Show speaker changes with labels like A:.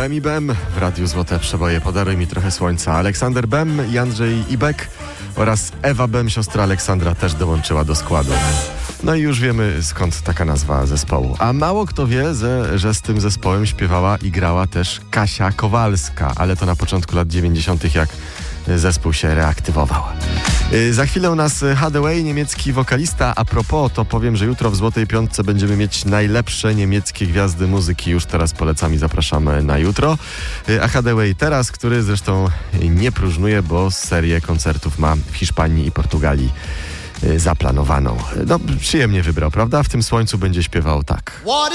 A: Bem i Bem w Radiu Złote Przeboje. Podaruj mi trochę słońca. Aleksander Bem, Jandrzej Ibek oraz Ewa Bem, siostra Aleksandra, też dołączyła do składu. No i już wiemy, skąd taka nazwa zespołu. A mało kto wie, że z tym zespołem śpiewała i grała też Kasia Kowalska, ale to na początku lat 90., jak zespół się reaktywował. Za chwilę u nas Hathaway, niemiecki wokalista. A propos, to powiem, że jutro w Złotej Piątce będziemy mieć najlepsze niemieckie gwiazdy muzyki. Już teraz polecam i zapraszamy na jutro. A Hathaway teraz, który zresztą nie próżnuje, bo serię koncertów ma w Hiszpanii i Portugalii zaplanowaną. No, przyjemnie wybrał, prawda? W tym słońcu będzie śpiewał tak.